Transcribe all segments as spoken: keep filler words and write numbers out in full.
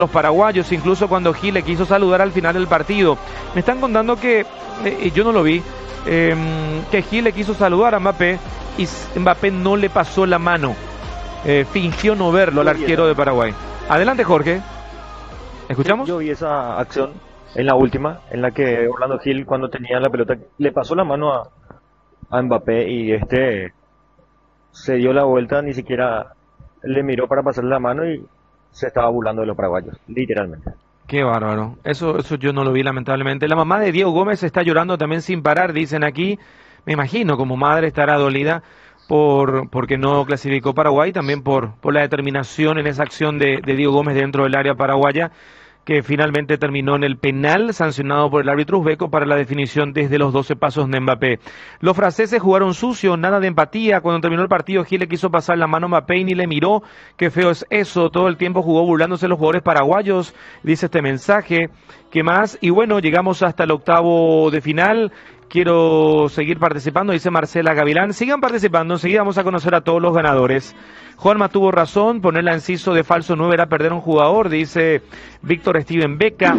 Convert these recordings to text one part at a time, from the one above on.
los paraguayos, incluso cuando Gil le quiso saludar al final del partido. Me están contando que, eh, yo no lo vi, eh, que Gil le quiso saludar a Mbappé y Mbappé no le pasó la mano. Eh, fingió no verlo al arquero de Paraguay. Adelante, Jorge. ¿Escuchamos? Yo vi esa acción en la última, en la que Orlando Gil, cuando tenía la pelota, le pasó la mano a, a Mbappé y este se dio la vuelta, ni siquiera le miró para pasarle la mano y se estaba burlando de los paraguayos, literalmente. Qué bárbaro. Eso, eso yo no lo vi, lamentablemente. La mamá de Diego Gómez está llorando también sin parar, dicen aquí. Me imagino, como madre estará dolida por porque no clasificó Paraguay, también por, por la determinación en esa acción de, de Diego Gómez dentro del área paraguaya, que finalmente terminó en el penal sancionado por el árbitro uzbeco para la definición desde los doce pasos de Mbappé. Los franceses jugaron sucio, nada de empatía. Cuando terminó el partido, Gil le quiso pasar la mano a Mbappé y ni le miró. Qué feo es eso. Todo el tiempo jugó burlándose de los jugadores paraguayos, dice este mensaje. ¿Qué más? Y bueno, llegamos hasta el octavo de final. Quiero seguir participando, dice Marcela Gavilán. Sigan participando, enseguida vamos a conocer a todos los ganadores. Juanma tuvo razón, poner la inciso de falso nueve era perder a un jugador, dice Víctor Steven Beca.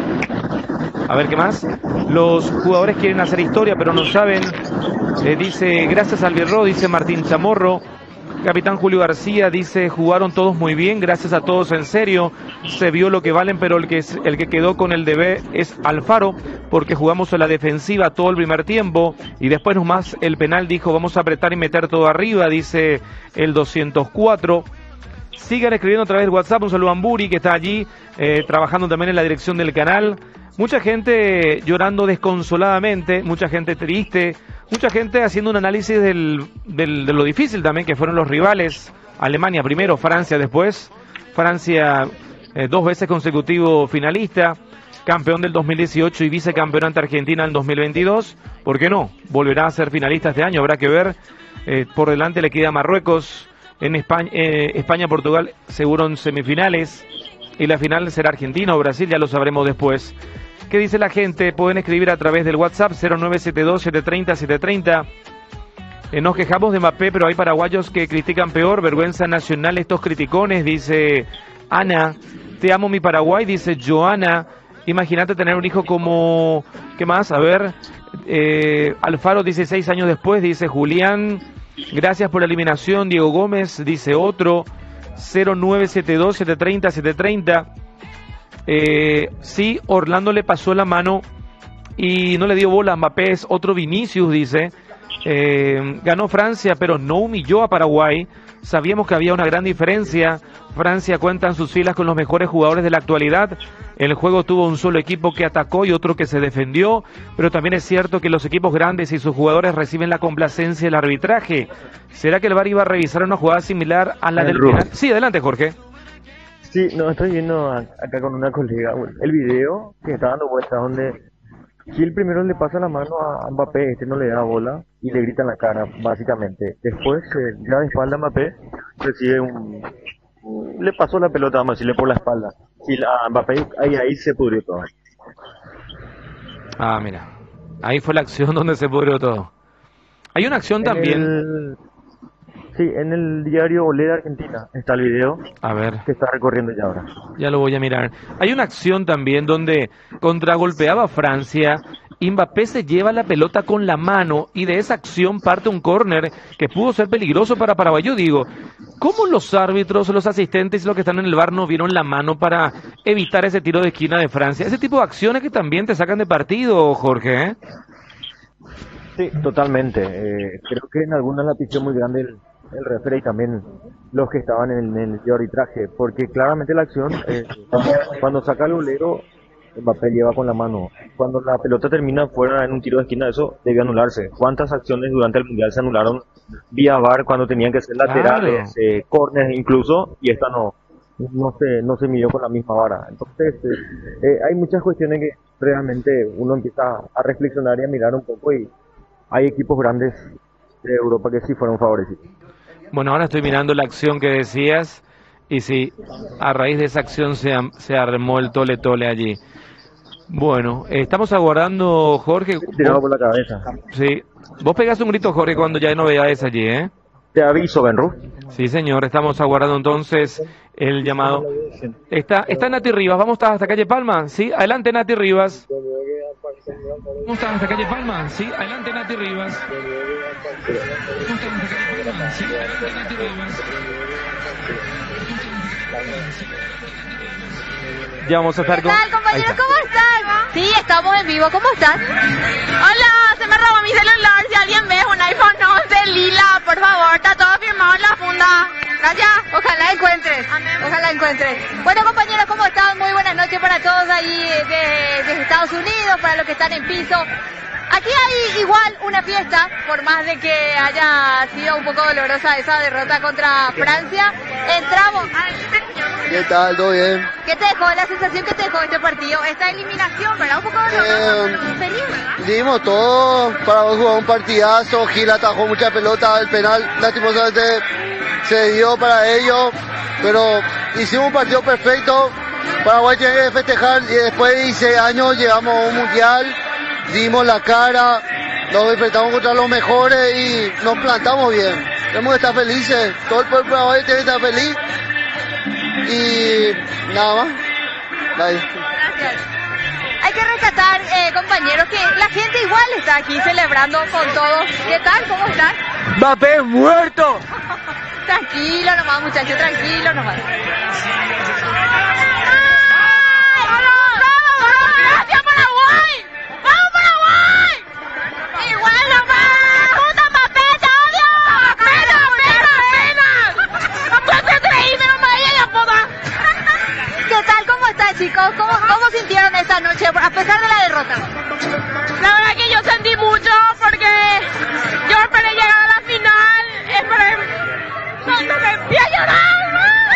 A ver qué más. Los jugadores quieren hacer historia, pero no saben. Eh, dice, gracias al Birro, dice Martín Chamorro. Capitán Julio García dice, jugaron todos muy bien, gracias a todos, en serio, se vio lo que valen, pero el que, es, el que quedó con el deber es Alfaro, porque jugamos a la defensiva todo el primer tiempo, y después nomás el penal dijo, vamos a apretar y meter todo arriba, dice el doscientos cuatro. Sigan escribiendo a través del WhatsApp, un saludo a Amburi, que está allí, eh, trabajando también en la dirección del canal. Mucha gente llorando desconsoladamente, mucha gente triste, mucha gente haciendo un análisis del, del, de lo difícil también que fueron los rivales. Alemania primero, Francia después. Francia eh, dos veces consecutivo finalista, campeón del dos mil dieciocho y vicecampeón ante Argentina en dos mil veintidós. ¿Por qué no? Volverá a ser finalista este año, habrá que ver. Eh, por delante le queda Marruecos, en España, eh, España, Portugal seguro en semifinales. Y la final será Argentina o Brasil, ya lo sabremos después. ¿Qué dice la gente? Pueden escribir a través del WhatsApp cero nueve siete dos, siete tres cero, siete tres cero. Eh, nos quejamos de Mbappé, pero hay paraguayos que critican peor. Vergüenza nacional estos criticones, dice Ana. Te amo mi Paraguay, dice Joana. Imagínate tener un hijo como... ¿Qué más? A ver. Eh, Alfaro, dieciséis años después, dice Julián. Gracias por la eliminación, Diego Gómez, dice otro. cero nueve siete dos, siete tres cero, siete tres cero. Eh, sí, Orlando le pasó la mano y no le dio bola a Mbappé, es otro Vinicius, dice. Eh, ganó Francia, pero no humilló a Paraguay. Sabíamos que había una gran diferencia. Francia cuenta en sus filas con los mejores jugadores de la actualidad. El juego tuvo un solo equipo que atacó y otro que se defendió, pero también es cierto que los equipos grandes y sus jugadores reciben la complacencia del arbitraje. ¿Será que el V A R iba a revisar una jugada similar a la del penal? Sí, adelante, Jorge. Sí, no, estoy viendo acá con una colega el video que está dando vueltas donde Gil primero le pasa la mano a Mbappé, este no le da bola y le grita en la cara, básicamente. Después, eh, ya de espalda Mbappé recibe un... le pasó la pelota, vamos a decirle, por la espalda. Gil a Mbappé, ahí, ahí se pudrió todo. Ah, mira, ahí fue la acción donde se pudrió todo. Hay una acción en también... El... Sí, en el diario Olé de Argentina está el video. A ver. Que está recorriendo ya ahora. Ya lo voy a mirar. Hay una acción también donde contragolpeaba a Francia, Mbappé se lleva la pelota con la mano y de esa acción parte un córner que pudo ser peligroso para Paraguay. Yo digo, ¿cómo los árbitros, los asistentes y los que están en el V A R no vieron la mano para evitar ese tiro de esquina de Francia? Ese tipo de acciones que también te sacan de partido, Jorge, ¿eh? Sí, totalmente. Eh, creo que en algunas la pifió muy grande el, el referee y también los que estaban en, en el arbitraje, porque claramente la acción, eh, cuando saca el golero, Mbappé lleva con la mano. Cuando la pelota termina fuera en un tiro de esquina, eso debe anularse. ¿Cuántas acciones durante el Mundial se anularon vía V A R cuando tenían que ser laterales, claro. eh, córneres incluso, y esta no no se no se midió con la misma vara? Entonces, eh, eh, hay muchas cuestiones que realmente uno empieza a reflexionar y a mirar un poco, y hay equipos grandes de Europa que sí fueron favorecidos. Bueno, ahora estoy mirando la acción que decías, y sí, a raíz de esa acción se, se armó el tole tole allí. Bueno, eh, estamos aguardando, Jorge. Tirado por la cabeza. Sí, vos pegaste un grito, Jorge, cuando ya hay novedades allí, ¿eh? Te aviso, Benru. Sí, señor, estamos aguardando entonces el llamado. Está, está Nati Rivas, vamos hasta calle Palma, ¿sí? Adelante, Nati Rivas. Vamos hasta calle Palma, ¿sí? Adelante, Nati Rivas. ¿Sí? Adelante, Nati Rivas. Ya vamos a estar ¿Qué con... tal, compañeros? ¿Cómo están? Sí, estamos en vivo. ¿Cómo estás? Hola, se me robó mi celular. Si alguien ve un iPhone once lila, por favor, está todo firmado en la funda. Gracias. Ojalá encuentres. Ojalá encuentres. Bueno, compañeros, ¿cómo están? Muy buenas noches para todos ahí de, de Estados Unidos, para los que están en piso. Aquí hay igual una fiesta, por más de que haya sido un poco dolorosa esa derrota contra Francia. Entramos. ¿Qué tal? ¿Todo bien? ¿Qué te dejó la sensación que te dejó este partido? Esta eliminación, ¿verdad? Un poco dolorosa, Eh, pero feliz, ¿verdad? Dimos todo para jugar un partidazo. Gil atajó mucha pelota. El penal, lastimosamente, se dio para ellos. Pero hicimos un partido perfecto. Paraguay tiene que festejar. Y después de dieciséis años llegamos a un mundial. Dimos la cara. Nos enfrentamos contra los mejores y nos plantamos bien. Tenemos que estar felices. Todo el pueblo de Paraguay tiene que estar feliz. Y nada más. Bye. Gracias. Hay que rescatar, eh, compañeros, que la gente igual está aquí celebrando con todos. ¿Qué tal? ¿Cómo están? ¡Mbappé muerto! Tranquilo nomás, muchachos, tranquilo nomás. ¡Gracias, Paraguay! ¡Vamos, Paraguay! ¡Igual nomás! ¡Puta Mbappé, te odio! ¡Pena, pena, pena! ¡No puedes creerme, no me vayas a poder! ¿Qué tal? ¿Cómo están, chicos? ¿Cómo, ¿Cómo sintieron esta noche, a pesar de la derrota? La verdad que yo sentí mucho porque yo esperé llegar a la final, esperé... ¡No, no me voy a llorar!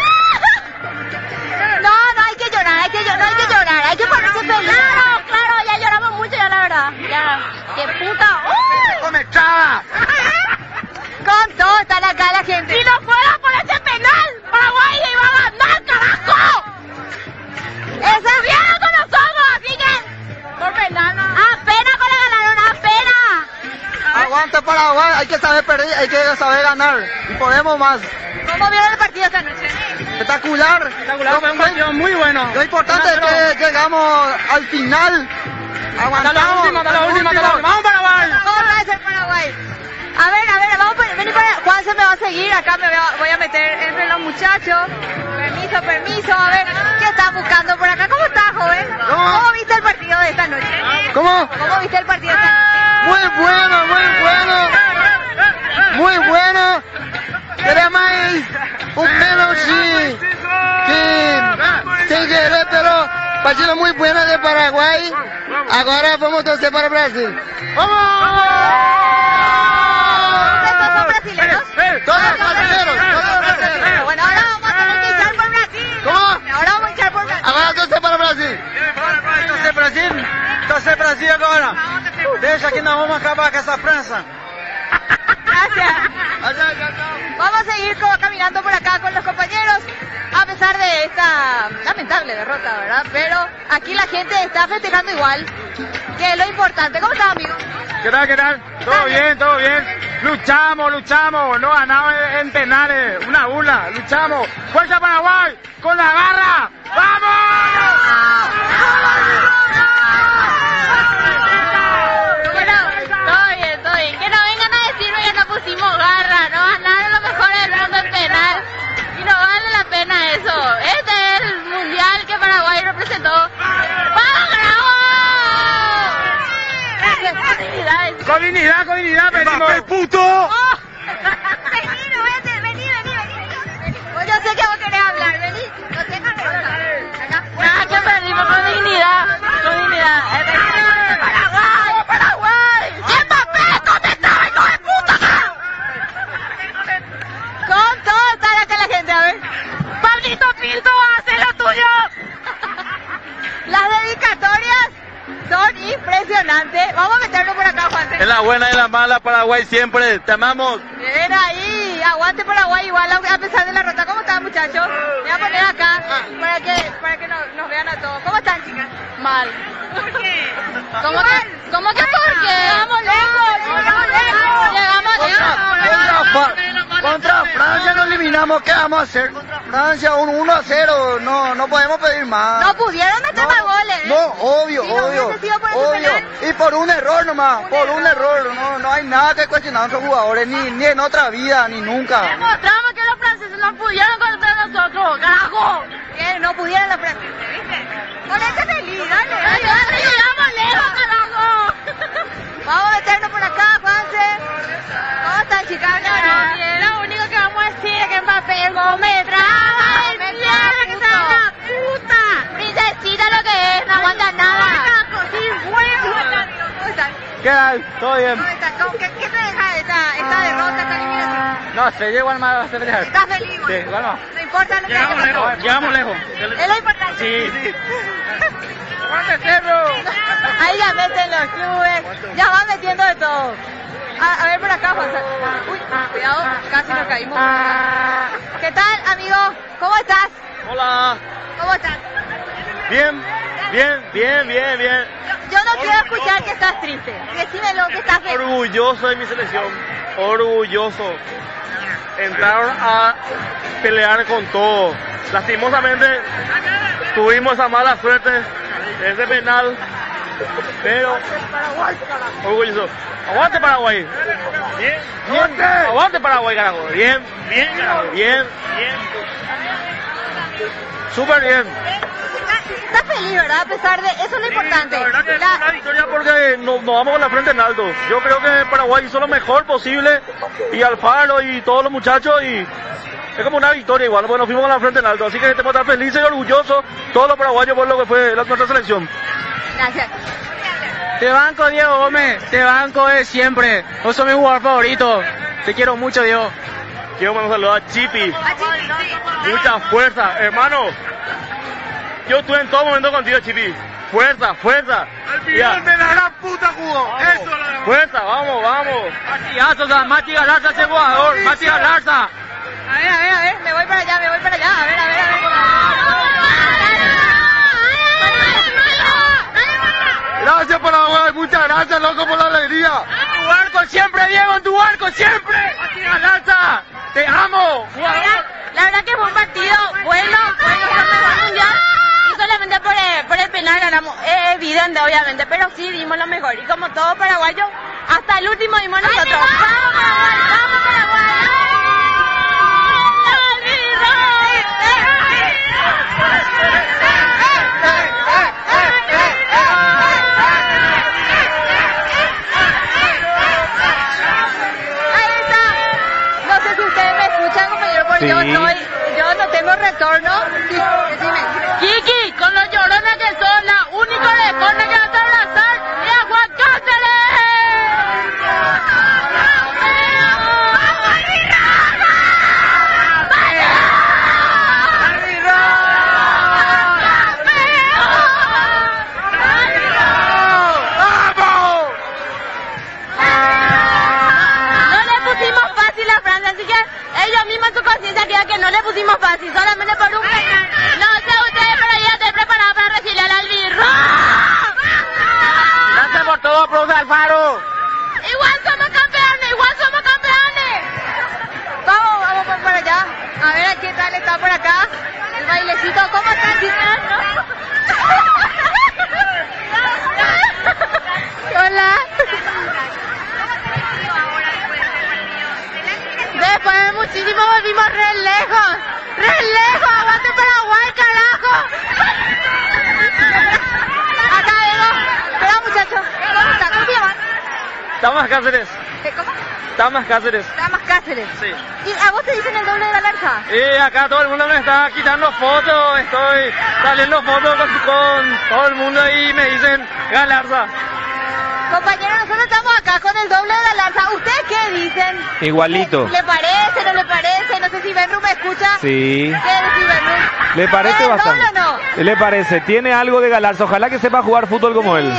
No, no hay que llorar, hay que llorar, no hay que llorar, hay que ponerse feliz. Claro, claro, ya lloramos mucho ya, la verdad. Ya, qué puta. ¡Uy! ¡Conectada! Con todo están acá la gente. Si no fuera por ese penal, Paraguay iba a ganar, carajo. Esa vieron con los ojos, así que... Por penal, no. Apenas con la ganaron, apenas. Aguante Paraguay, hay que saber perder, hay que saber ganar. Y podemos más. ¿Cómo vieron el partido esta noche? Espectacular. Espectacular, fue un partido muy bueno. Lo importante es que llegamos al final. Hasta la última, hasta la última, hasta la última. ¡Vamos Paraguay! ¿Cómo es el Paraguay? A ver, a ver, vamos a venir para... Juan se me va a seguir, acá me voy a, voy a meter entre los muchachos. Permiso, permiso, a ver, ¿qué están buscando por acá? ¿Cómo estás, joven? ¿Cómo? ¿Cómo viste el partido de esta noche? ¿Cómo? ¿Cómo viste el partido de esta noche? Muy bueno, muy bueno. Muy bueno. Queremos un menos sí. Sí. Sin querer, pero partido muy bueno de Paraguay. Ahora vamos a torcer para Brasil. ¡Vamos! ¿Ustedes son brasileños? Todos brasileños, todos brasileños. Bueno, ahora vamos a tener que hinchar por Brasil. ¿Cómo? Ahora vamos a hinchar por Brasil. Ahora torcer para Brasil. Torcer Brasil, torcer Brasil agora. Deixa que nós vamos acabar com essa França. Gracias. Vamos a seguir co- caminando por acá con los compañeros, a pesar de esta lamentable derrota, ¿verdad? Pero aquí la gente está festejando igual, que es lo importante. ¿Cómo estás, amigo? ¿Qué tal, qué tal? Todo bien, todo bien. Luchamos, luchamos. No ganamos en, en penales. Una burla. Luchamos. ¡Fuerza Paraguay! ¡Con la garra! ¡Vamos! Bueno, todo bien, todo bien. Que no vengan a decirme que no pusimos garra, no ganaron los mejores del mundo en penal. Y no vale la pena eso. Este es el mundial que Paraguay representó. ¡Vamos, Paraguay! Con dignidad. Con dignidad, con dignidad, pedimos. puto! ¡Oh! Vení, no voy a hacer, vení, vení, vení. Pues yo sé que vos querés hablar, vení. No tengas vergüenza. Acá. Nada, que perdimos con dignidad, con dignidad. ¡Paraguay, Paraguay! ¡Mbappé, ¿dónde está, hijo de puta? Con todo está acá la gente, a ver. Pablito Pinto, haz lo tuyo. Las dedicatorias son impresionantes. Vamos a meterlo por acá, Juan. En la buena y en la mala, Paraguay siempre. Te amamos. Ven ahí, aguante Paraguay igual a pesar de la derrota. ¿Cómo están, muchachos? Me voy a poner acá para que para que nos, nos vean a todos. ¿Cómo están, chicas? Mal. ¿Por qué? ¿Cómo que, ¿cómo que por qué? Llegamos lejos, llegamos lejos. Llegamos lejos. Contra, Contra Francia nos eliminamos, ¿qué vamos a hacer? Contra Francia, un uno a cero, no, no podemos pedir más. No pudieron meter No, más goles. ¿eh? No, obvio, Si no obvio, hubiese sido por ese obvio. penal. Y por un error nomás, Un por error. un error, no, no hay nada que cuestionar a nuestros jugadores, ni, ni en otra vida, ni nunca. Demostramos que los franceses no pudieron contra nosotros, carajo. Que no pudieron los franceses, ¿viste? Ponete feliz, dale. Dale, dale, llegamos lejos, carajo. Vamos a meternos por acá, Juanse. ¿Cómo están, chicas? Lo único que vamos a decir es que Mbappé es Gómez. ¡Traba el mierda que está la puta! Princesita lo que es, no aguanta nada. ¡Sin huevos! ¿Cómo están? ¿Qué tal? ¿Todo bien? ¿Cómo están? ¿Cómo- ¿Qué, ¿Qué te deja esta, esta derrota, esta eliminación? No sé, yo igual más a festejar. ¿Estás feliz, güey? Sí, bueno. No importa lo que Llegamos haya lejos, pasado. llegamos lejos. Es lo importante. Sí. ¡Guante cerro! Ahí ya meten los clubes, ya van metiendo de todo. A, a ver por acá, Juan. Uy, cuidado, casi nos caímos. ¿Qué tal, amigo? ¿Cómo estás? Hola. ¿Cómo estás? Bien, bien, bien, bien, bien. Yo no quiero escuchar que estás triste. Decime lo que estás feliz. Orgulloso de mi selección. Orgulloso. Entraron a pelear con todo. Lastimosamente tuvimos esa mala suerte de ese penal. Pero orgulloso. Aguante Paraguay. Bien, bien. Aguante Paraguay, carajo. Bien, bien, carajo. Bien, bien. Súper bien. Estás feliz, ¿verdad? A pesar de... Eso es lo importante. La verdad que es La- una victoria porque nos, nos vamos con la frente en alto. Yo creo que Paraguay hizo lo mejor posible y Alfaro y todos los muchachos y es como una victoria igual, porque nos fuimos con la frente en alto. Así que tenemos que estar felices y orgullosos todos los paraguayos por lo que fue la, nuestra selección. Gracias. Te banco, Diego Gómez, te banco de siempre. Vos sos mi jugador favorito. Te quiero mucho, Diego. Quiero mandar un saludo a Chipi. Ah, sí, sí. Mucha fuerza, hermano. Yo estuve en todo momento contigo, Chipi. Fuerza, fuerza. Ya. de la gran puta jugó, eso la Fuerza, vamos, vamos. Matigazo, Mati Galarza, ese jugador. Mati Galarza. A ver, a ver, a ver, me voy para allá, me voy para allá. A ver, a ver, a ver. Gracias Paraguay, muchas gracias loco por la alegría. Tu arco siempre, Diego, en tu arco siempre. Mati Galarza, te amo. La verdad, la verdad que fue un partido bueno, bueno, fue mejor mundial. Y solamente por el, por el penal ganamos, es evidente obviamente, pero sí dimos lo mejor. Y como todo paraguayo, hasta el último dimos nosotros. ¡Vamos Paraguay! ¡Vamos Paraguay! Ahí está. No sé si ustedes me escuchan, compañero, porque Sí. yo estoy, yo no tengo retorno. Sí, decime. Kiki, con los llorones que son, la única de corner que va a abrazar es a Juan Cáceres. No le pusimos fácil a Francia, así que ellos mismos en su conciencia queda que no le pusimos fácil, solamente por un penal. No sé ustedes, pero yo estoy preparado para recibir al albirrojo. Gracias por todo, profe Alfaro. Igual somos campeones, igual somos campeones. Vamos, vamos por, por allá. A ver qué tal está por acá. El bailecito, ¿cómo están, chicas? Hola. Después de muchísimo volvimos re lejos. Re lejos, aguante Paraguay, carajo. Acá vengo. Espera, muchachos. ¿Cómo está? ¿Cómo se llaman? Tamas Cáceres. ¿Qué, ¿Cómo? Tamas Cáceres. Damas Cáceres. Sí. ¿Y a vos te dicen el doble de la larga? Y acá todo el mundo me está quitando fotos, estoy saliendo fotos con, con todo el mundo y me dicen Galarza. Compañero, nosotros estamos acá con el doble de la lanza. ¿Ustedes qué dicen? Igualito. ¿Le parece? ¿No le parece? No sé si Benru me escucha. Sí. ¿Qué decís, Benru? Le parece ¿Es bastante. doble o no? ¿Qué le parece? Tiene algo de Galarza. Ojalá que sepa jugar fútbol como él. Sí.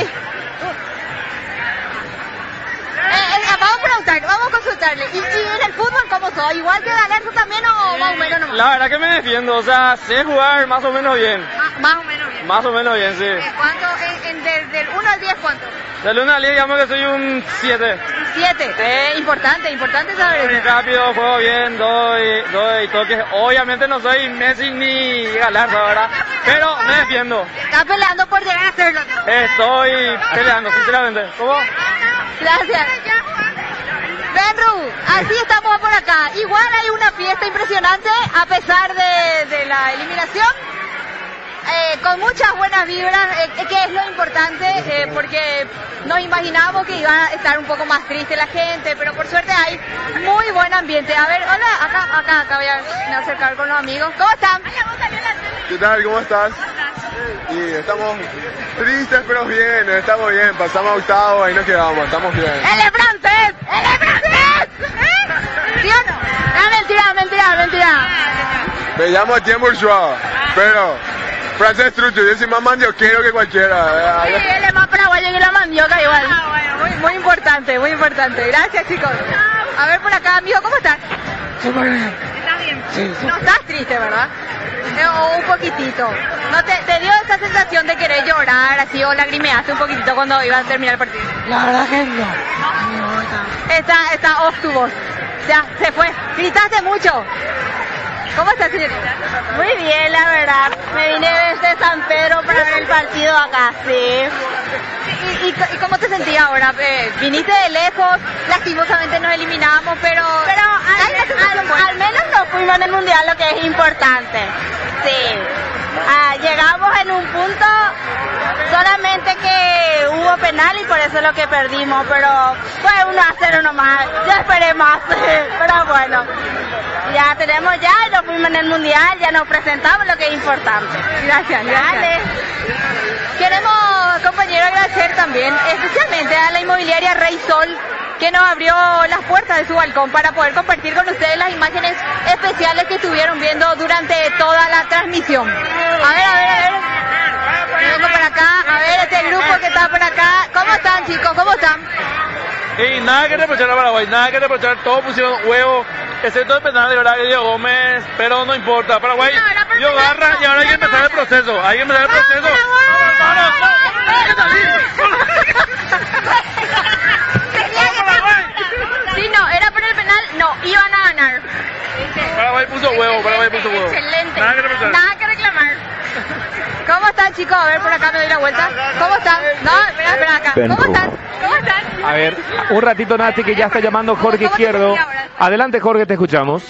Eh, eh, vamos a preguntar, vamos a consultarle. ¿Y, y en el fútbol cómo soy? ¿Igual que Galarza también o más o menos nomás? La verdad que me defiendo, o sea, sé jugar más o menos bien. Ma- más o menos bien. Más o menos bien, sí. Eh, ¿Cuánto? En, en, de- del uno al diez, ¿cuánto? Del uno al diez digamos que soy un siete. siete. Eh, importante, importante saber Muy eso. rápido, juego bien, doy, doy toques. Obviamente no soy Messi ni Galarza, ¿verdad? Pero me defiendo. Está peleando por llegar a hacerlo. Estoy peleando, sinceramente. ¿Cómo? Gracias. Benru, así estamos por acá. Igual hay una fiesta impresionante a pesar de, de la eliminación. Eh, con muchas buenas vibras, eh, que es lo importante, eh, porque nos imaginábamos que iba a estar un poco más triste la gente, pero por suerte hay muy buen ambiente. A ver, hola, acá, acá, acá voy a acercar con los amigos. ¿Cómo están? ¿Qué tal? ¿Cómo estás? Y estamos tristes pero bien, estamos bien, pasamos a octavo, ahí nos quedamos, estamos bien. ¡El es francés! ¡El es francés! ¿Sí o no? Ah, mentira, mentira, mentira. Me llamo Tien Bourgeois, pero francés trucho, yo soy más mandioquero que cualquiera. Sí, él es más paraguayo que la mandioca igual. Muy, muy importante, muy importante. Gracias, chicos. A ver por acá, amigo, ¿cómo estás? Súper bien. ¿Estás bien? Sí, sí. No estás triste, ¿verdad? Eh, O un poquitito. ¿No te, te dio esa sensación de querer llorar así o lagrimeaste un poquitito cuando iba a terminar el partido? La verdad que no. Está, está off tu voz. Ya, se fue. Gritaste mucho. ¿Cómo estás, señorita? Muy bien, la verdad. Me vine desde San Pedro para ver el partido acá, sí. ¿Y, y, y cómo te sentías ahora? Eh, viniste de lejos, lastimosamente nos eliminamos, pero... Pero Ay, la al, sensación al- buena. al menos no fuimos en el mundial, lo que es importante. Sí. Ah, llegamos en un punto, solamente que hubo penal y por eso es lo que perdimos, pero fue uno a cero nomás. Yo esperé más, pero bueno. Ya tenemos ya, nos fuimos en el mundial, ya nos presentamos, lo que es importante. Gracias, Dale. gracias. Queremos, compañero, agradecer también, especialmente a la inmobiliaria Rey Sol, que nos abrió las puertas de su balcón para poder compartir con ustedes las imágenes especiales que estuvieron viendo durante toda la transmisión. A ver, a ver, a ver. Vengo por acá, a ver este grupo que está por acá. ¿Cómo están, chicos? ¿Cómo están? Y nada que reprochar a Paraguay, nada que reprochar, todos pusieron huevo, excepto el penal de verdad que Diego Gómez, pero no importa, Paraguay dio garra y ahora hay que empezar el proceso, hay que empezar el proceso. ¡Vamos, Sí, no, era por el penal, no, iban a ganar. Paraguay puso huevo, Paraguay puso huevo. Excelente. Nada que reprochar. Nada que reclamar. ¿Cómo están, chicos? A ver, por acá me doy la vuelta. ¿Cómo están? No, espera, espera acá. ¿Cómo están? ¿Cómo están? A ver, un ratito, Nati, que ya está llamando Jorge ¿Cómo te Izquierdo. sentís ahora? Adelante, Jorge, te escuchamos.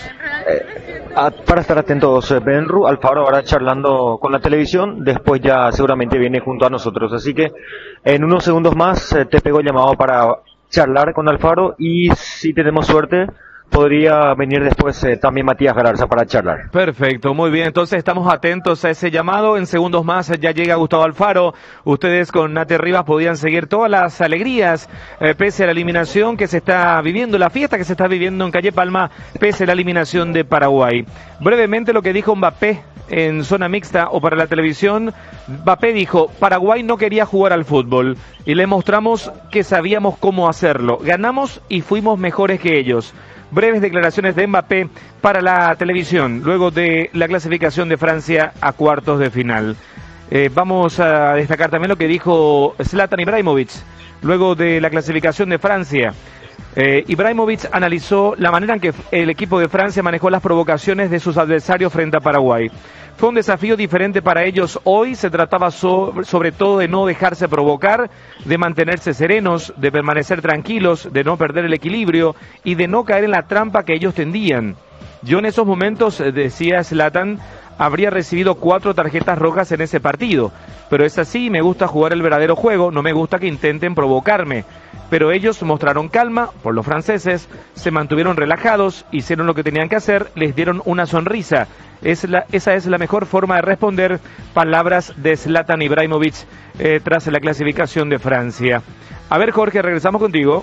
Ah, para estar atentos, eh, Benru, Alfaro ahora charlando con la televisión, después ya seguramente viene junto a nosotros, así que en unos segundos más eh, te pego el llamado para charlar con Alfaro y si tenemos suerte podría venir después eh, también Matías Galarza para charlar. Perfecto, muy bien. Entonces estamos atentos a ese llamado. En segundos más ya llega Gustavo Alfaro. Ustedes con Nate Rivas podían seguir todas las alegrías, eh, pese a la eliminación que se está viviendo, la fiesta que se está viviendo en Calle Palma, pese a la eliminación de Paraguay. Brevemente lo que dijo Mbappé en zona mixta o para la televisión. Mbappé dijo, Paraguay no quería jugar al fútbol y le mostramos que sabíamos cómo hacerlo. Ganamos y fuimos mejores que ellos. Breves declaraciones de Mbappé para la televisión, luego de la clasificación de Francia a cuartos de final. Eh, vamos a destacar también lo que dijo Zlatan Ibrahimovic, luego de la clasificación de Francia. Eh, Ibrahimovic analizó la manera en que el equipo de Francia manejó las provocaciones de sus adversarios frente a Paraguay. Fue un desafío diferente para ellos hoy, se trataba so, sobre todo de no dejarse provocar, de mantenerse serenos, de permanecer tranquilos, de no perder el equilibrio y de no caer en la trampa que ellos tendían. Yo en esos momentos, decía Zlatan, habría recibido cuatro tarjetas rojas en ese partido, pero es así, me gusta jugar el verdadero juego, no me gusta que intenten provocarme. Pero ellos mostraron calma, por los franceses, se mantuvieron relajados, hicieron lo que tenían que hacer, les dieron una sonrisa. Es la, esa es la mejor forma de responder, palabras de Zlatan Ibrahimovic eh, tras la clasificación de Francia. A ver, Jorge, regresamos contigo.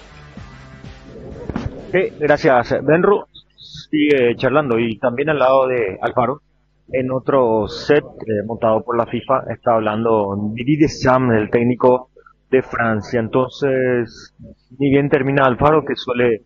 Sí, gracias, Benru. Sigue charlando y también al lado de Alfaro, en otro set eh, montado por la FIFA, está hablando Didier Deschamps, el técnico de Francia. Entonces, ni bien termina Alfaro, que suele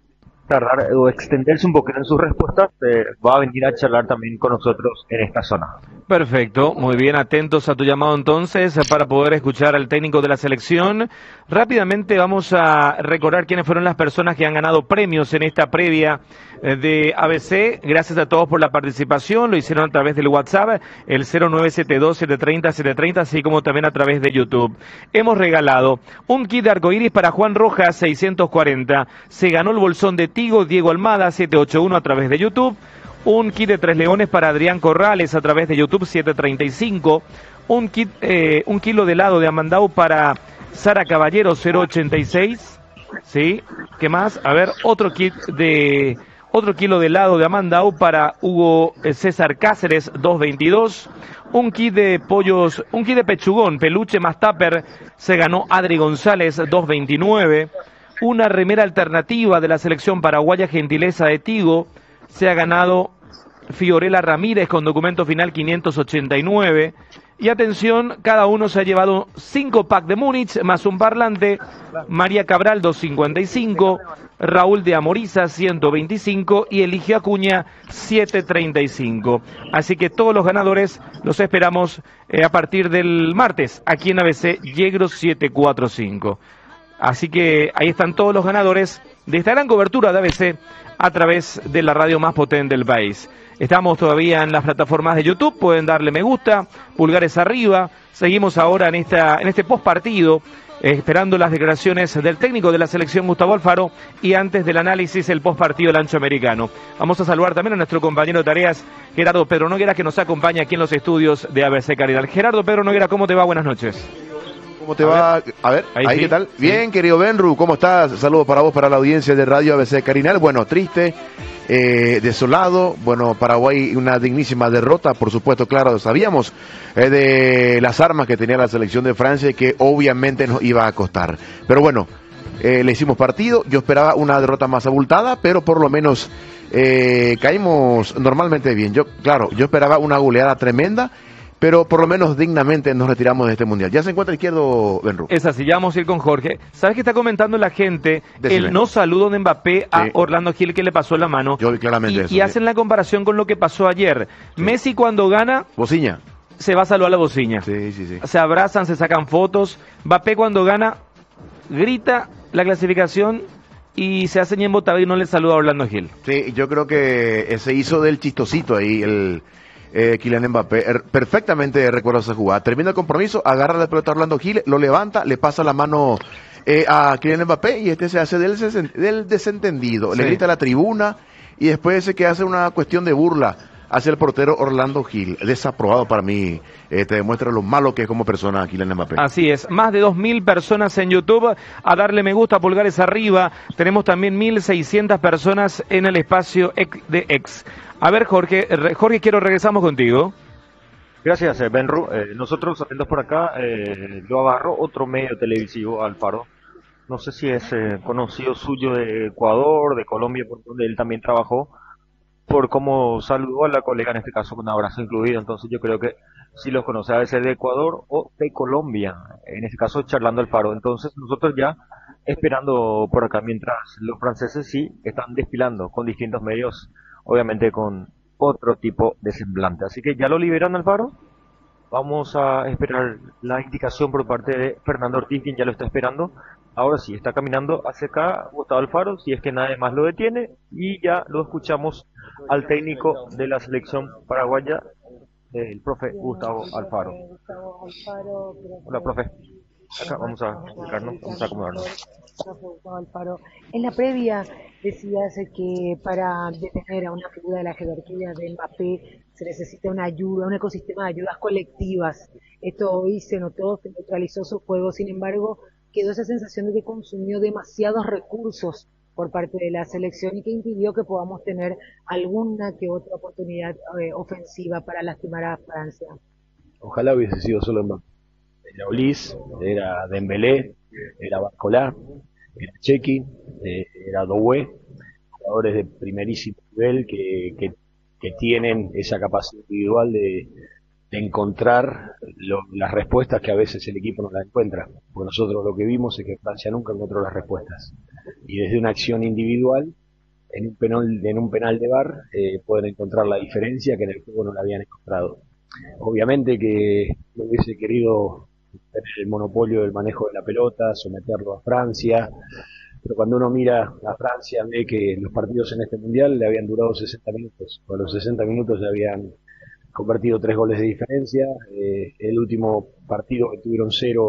tardar o extenderse un poquito en sus respuestas, eh, va a venir a charlar también con nosotros en esta zona. Perfecto, muy bien, atentos a tu llamado entonces para poder escuchar al técnico de la selección. Rápidamente vamos a recordar quiénes fueron las personas que han ganado premios en esta previa de A B C. Gracias a todos por la participación, lo hicieron a través del WhatsApp, el cero nueve siete dos, siete tres cero, siete tres cero, así como también a través de YouTube. Hemos regalado un kit de arcoíris para Juan Rojas, seiscientos cuarenta. Se ganó el bolsón de Tigo, Diego Almada, setecientos ochenta y uno a través de YouTube. Un kit de Tres Leones para Adrián Corrales a través de YouTube, setecientos treinta y cinco. Un kit, eh, un kilo de helado de Amandau para Sara Caballero, cero ochenta y seis. ¿Sí? ¿Qué más? A ver, otro kit de... Otro kilo de helado de Amandau para Hugo César Cáceres, doscientos veintidós. Un kit de pollos, un kit de pechugón, peluche más tupper, se ganó Adri González, doscientos veintinueve. Una remera alternativa de la selección paraguaya, gentileza de Tigo, se ha ganado Fiorella Ramírez con documento final quinientos ochenta y nueve. Y atención, cada uno se ha llevado cinco packs de Múnich más un parlante. María Cabral, doscientos cincuenta y cinco. Raúl de Amoriza, ciento veinticinco. Y Eligio Acuña, setecientos treinta y cinco. Así que todos los ganadores los esperamos eh, a partir del martes aquí en A B C Yegros setecientos cuarenta y cinco. Así que ahí están todos los ganadores de esta gran cobertura de A B C a través de la radio más potente del país. Estamos todavía en las plataformas de YouTube, pueden darle me gusta, pulgares arriba. Seguimos ahora en esta en este post partido, eh, esperando las declaraciones del técnico de la selección Gustavo Alfaro y antes del análisis el post partido del ancho americano. Vamos a saludar también a nuestro compañero de tareas, Gerardo Pedro Noguera, que nos acompaña aquí en los estudios de A B C Caridad. Gerardo Pedro Noguera, ¿cómo te va? Buenas noches. ¿Cómo te a va? Ver. A ver, ahí, ahí sí. ¿Qué tal? Sí. Bien, querido Benru, ¿cómo estás? Saludos para vos, para la audiencia de Radio A B C Carinal. Bueno, triste, eh, desolado. Bueno, Paraguay una dignísima derrota, por supuesto, claro, sabíamos eh, de las armas que tenía la selección de Francia y que obviamente nos iba a costar. Pero bueno, eh, le hicimos partido. Yo esperaba una derrota más abultada, pero por lo menos eh, caímos normalmente bien. Yo, claro, yo esperaba una goleada tremenda, pero por lo menos dignamente nos retiramos de este mundial. Ya se encuentra izquierdo, Benru. Es así, ya vamos a ir con Jorge. ¿Sabes qué está comentando la gente? Decime. El no saludo de Mbappé a sí. Orlando Gil, que le pasó la mano. Yo vi claramente y, eso. Y sí. hacen la comparación con lo que pasó ayer. Sí. Messi cuando gana... Bociña. Se va a saludar a la bociña. Sí, sí, sí. Se abrazan, se sacan fotos. Mbappé cuando gana, grita la clasificación y se hace en botado y no le saluda a Orlando Gil. Sí, yo creo que se hizo del chistosito ahí el... Eh, Kylian Mbappé, er, perfectamente recuerdo esa jugada. Termina el compromiso, agarra la pelota a Orlando Gil, lo levanta, le pasa la mano eh, a Kylian Mbappé y este se hace del, del desentendido, sí. Le grita a la tribuna y después se que hace una cuestión de burla hacia el portero Orlando Gil. Desaprobado para mí, eh, te demuestra lo malo que es como persona Kylian Mbappé. Así es, más de dos mil personas en YouTube a darle me gusta, pulgares arriba. Tenemos también mil seiscientas personas en el espacio de X. A ver, Jorge, Jorge, quiero regresamos contigo. Gracias, eh, Benru. Eh, nosotros atentos por acá, eh, lo agarró otro medio televisivo, Alfaro. No sé si es eh, conocido suyo de Ecuador, de Colombia, por donde él también trabajó, por cómo saludó a la colega, en este caso con un abrazo incluido. Entonces yo creo que sí los conoce, a veces de Ecuador o de Colombia, en este caso charlando Alfaro. Entonces nosotros ya esperando por acá, mientras los franceses sí están desfilando con distintos medios, obviamente con otro tipo de semblante. Así que ya lo liberan, Alfaro. Vamos a esperar la indicación por parte de Fernando Ortiz, quien ya lo está esperando. Ahora sí, está caminando hacia acá Gustavo Alfaro, si es que nadie más lo detiene, y ya lo escuchamos al técnico de la selección paraguaya, el profe Gustavo Alfaro. Hola, profe. Acá vamos a explicarnos, vamos a acomodarnos. Alfaro, en la previa decías que para detener a una figura de la jerarquía de Mbappé se necesita una ayuda, un ecosistema de ayudas colectivas. Esto hoy se notó, se neutralizó su juego, sin embargo quedó esa sensación de que consumió demasiados recursos por parte de la selección y que impidió que podamos tener alguna que otra oportunidad eh, ofensiva para lastimar a Francia. Ojalá hubiese sido solo Mbappé. Era Ulis, era Dembélé, era Barcola, era Chequi, eh, era Doué, jugadores de primerísimo nivel que, que, que tienen esa capacidad individual de, de encontrar lo, las respuestas que a veces el equipo no las encuentra. Porque nosotros lo que vimos es que Francia nunca encontró las respuestas. Y desde una acción individual en un penal, en un penal de V A R eh, pueden encontrar la diferencia que en el juego no la habían encontrado. Obviamente que no hubiese querido tener el monopolio del manejo de la pelota, someterlo a Francia, pero cuando uno mira a Francia ve que los partidos en este mundial le habían durado sesenta minutos, a los sesenta minutos le habían convertido tres goles de diferencia, eh, el último partido que tuvieron cero